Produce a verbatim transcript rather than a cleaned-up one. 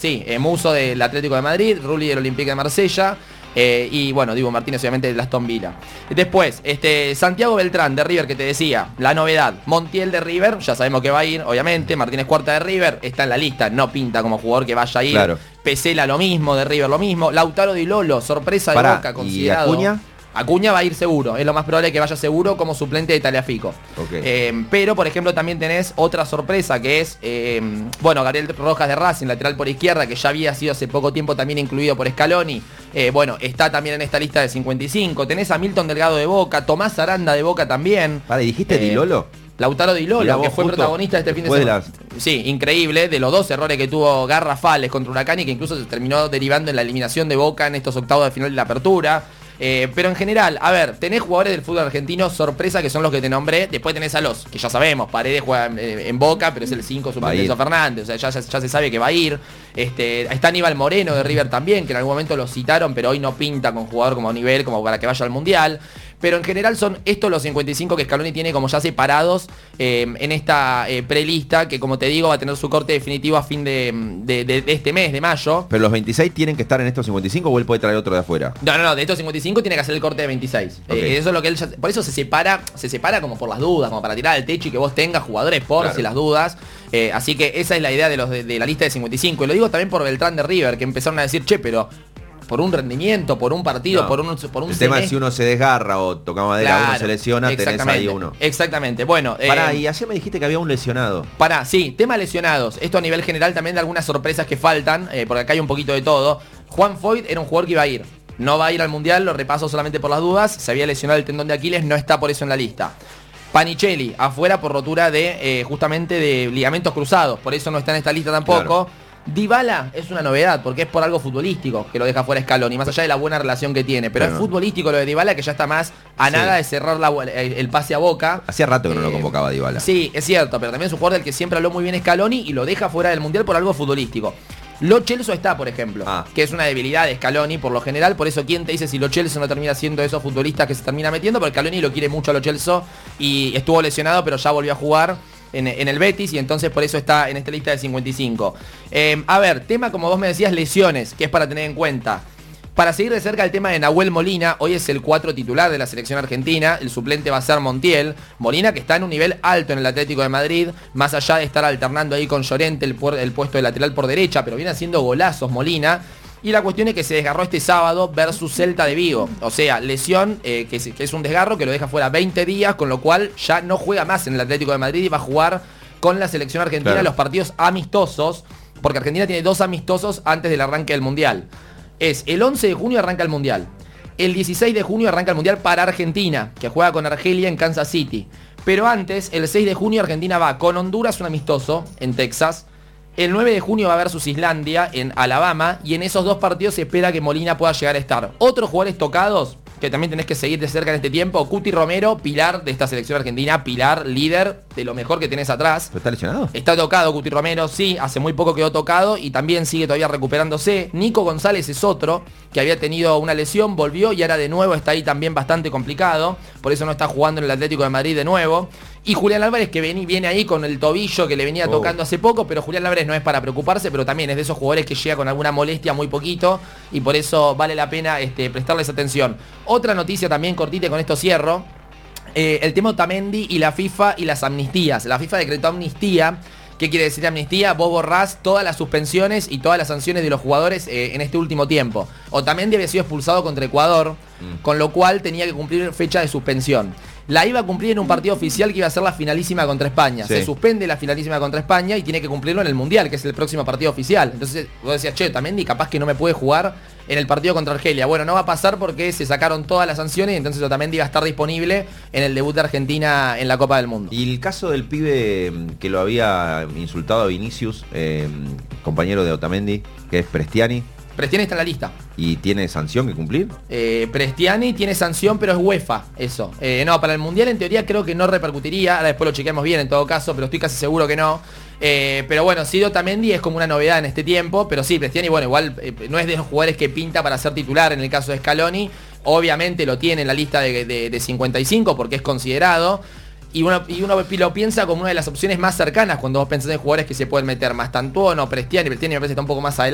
sí, eh, Muso del Atlético de Madrid, Rulli del Olympique de Marsella. Eh, y bueno, Dibu Martínez obviamente del Aston Villa. Después, este, Santiago Beltrán de River, que te decía, la novedad. Montiel de River, ya sabemos que va a ir, obviamente. Martínez Cuarta de River, está en la lista, no pinta como jugador que vaya a ir. Claro. Pesela lo mismo, de River lo mismo. Lautaro Di Lolo, sorpresa de Pará, Boca, considerado. ¿Y Acuña? Acuña va a ir seguro, es lo más probable que vaya seguro como suplente de Tagliafico. Okay. Eh, pero, por ejemplo, también tenés otra sorpresa que es, eh, bueno, Gabriel Rojas de Racing, lateral por izquierda, que ya había sido hace poco tiempo también incluido por Scaloni. Eh, bueno, está también en esta lista de cincuenta y cinco. Tenés a Milton Delgado de Boca, Tomás Aranda de Boca también. Vale, ¿dijiste eh, Di Lolo? Lautaro Di Lolo, que fue protagonista este fin de semana. Las... Sí, increíble, de los dos errores que tuvo garrafales contra Huracán y que incluso se terminó derivando en la eliminación de Boca en estos octavos de final de la Apertura. Eh, pero en general, a ver, tenés jugadores del fútbol argentino, sorpresa, que son los que te nombré. Después tenés a los, que ya sabemos, Paredes juega en, en Boca, pero es el cinco suplente de Enzo Fernández. O sea, ya, ya, ya se sabe que va a ir. Este, está Aníbal Moreno de River también, que en algún momento lo citaron, pero hoy no pinta con jugador como nivel, como para que vaya al Mundial. Pero en general son estos los cincuenta y cinco que Scaloni tiene como ya separados eh, en esta eh, prelista, que como te digo va a tener su corte definitivo a fin de, de, de, de este mes, de mayo. ¿Pero los veintiséis tienen que estar en estos cincuenta y cinco o él puede traer otro de afuera? No, no, no, de estos cincuenta y cinco tiene que hacer el corte de veintiséis. Okay. Eh, eso es lo que él ya, por eso se separa, se separa como por las dudas, como para tirar al techo y que vos tengas jugadores por claro. si las dudas. Eh, así que esa es la idea de, los de, de la lista de cincuenta y cinco. Y lo digo también por Beltrán de River, que empezaron a decir, che, pero... por un rendimiento, por un partido, no. por un por un El tema es si uno se desgarra o toca madera, claro, uno se lesiona, tenés ahí uno. Exactamente, bueno. Pará, eh, y ayer me dijiste que había un lesionado. Pará, sí, tema lesionados. Esto a nivel general también de algunas sorpresas que faltan, eh, porque acá hay un poquito de todo. Juan Foyt era un jugador que iba a ir. No va a ir al Mundial, lo repaso solamente por las dudas. Se había lesionado el tendón de Aquiles, no está por eso en la lista. Panichelli, afuera por rotura de eh, justamente de ligamentos cruzados, por eso no está en esta lista tampoco. Claro. Dybala es una novedad porque es por algo futbolístico que lo deja fuera Scaloni, más allá de la buena relación que tiene, pero bueno. Es futbolístico lo de Dybala, que ya está más a sí. nada de cerrar la, el, el pase a Boca. Hacía rato que eh, no lo convocaba Dybala. Sí, es cierto, pero también es un jugador del que siempre habló muy bien Scaloni y lo deja fuera del Mundial por algo futbolístico. Lo Celso está, por ejemplo, ah. que es una debilidad de Scaloni por lo general, por eso quién te dice si Lo Celso no termina siendo de esos futbolistas que se termina metiendo, porque Scaloni lo quiere mucho a Lo Celso y estuvo lesionado pero ya volvió a jugar En, en el Betis y entonces por eso está en esta lista de cincuenta y cinco. Eh, a ver, tema como vos me decías, lesiones, que es para tener en cuenta. Para seguir de cerca el tema de Nahuel Molina, hoy es el cuatro titular de la selección argentina, el suplente va a ser Montiel. Molina que está en un nivel alto en el Atlético de Madrid, más allá de estar alternando ahí con Llorente el, el puesto de lateral por derecha, pero viene haciendo golazos Molina. Y la cuestión es que se desgarró este sábado versus Celta de Vigo. O sea, lesión eh, que, es, que es un desgarro que lo deja fuera veinte días, con lo cual ya no juega más en el Atlético de Madrid y va a jugar con la selección argentina claro. los partidos amistosos, porque Argentina tiene dos amistosos antes del arranque del Mundial. Es el once de junio arranca el Mundial. El dieciséis de junio arranca el Mundial para Argentina, que juega con Argelia en Kansas City. Pero antes, el seis de junio Argentina va con Honduras, un amistoso en Texas. El nueve de junio va versus Islandia en Alabama y en esos dos partidos se espera que Molina pueda llegar a estar. Otros jugadores tocados que también tenés que seguir de cerca en este tiempo, Cuti Romero, pilar de esta selección argentina, pilar, líder de lo mejor que tenés atrás. ¿Pero está lesionado? Está tocado Cuti Romero, sí, hace muy poco quedó tocado y también sigue todavía recuperándose. Nico González es otro que había tenido una lesión, volvió y ahora de nuevo está ahí también bastante complicado, por eso no está jugando en el Atlético de Madrid de nuevo. Y Julián Álvarez que viene, viene ahí con el tobillo que le venía oh. tocando hace poco, pero Julián Álvarez no es para preocuparse, pero también es de esos jugadores que llega con alguna molestia muy poquito y por eso vale la pena este, prestarles atención. Otra noticia también cortita, con esto cierro, eh, el tema Otamendi y la FIFA y las amnistías. La FIFA decretó amnistía. ¿Qué quiere decir amnistía? Vos borrás todas las suspensiones y todas las sanciones de los jugadores eh, en este último tiempo. Otamendi había sido expulsado contra Ecuador, mm. con lo cual tenía que cumplir fecha de suspensión. La iba a cumplir en un partido oficial que iba a ser la finalísima contra España. Sí. Se suspende la finalísima contra España y tiene que cumplirlo en el Mundial, que es el próximo partido oficial. Entonces vos decías, che, Otamendi capaz que no me puede jugar en el partido contra Argelia. Bueno, no va a pasar porque se sacaron todas las sanciones y entonces Otamendi va a estar disponible en el debut de Argentina en la Copa del Mundo. Y el caso del pibe que lo había insultado a Vinicius, eh, compañero de Otamendi, que es Prestiani. Prestiani está en la lista. ¿Y tiene sanción que cumplir? Eh, Prestiani tiene sanción, pero es UEFA, eso. Eh, no, para el Mundial en teoría creo que no repercutiría. Ahora después lo chequeamos bien en todo caso, pero estoy casi seguro que no. Eh, pero bueno, sí, Otamendi es como una novedad en este tiempo. Pero sí, Prestiani, bueno, igual eh, no es de los jugadores que pinta para ser titular en el caso de Scaloni. Obviamente lo tiene en la lista de, de, de cincuenta y cinco porque es considerado. Y uno, y uno lo piensa como una de las opciones más cercanas cuando vos pensás en jugadores que se pueden meter. Más Tantuono, Prestiani. Prestiani me parece que está un poco más adelante.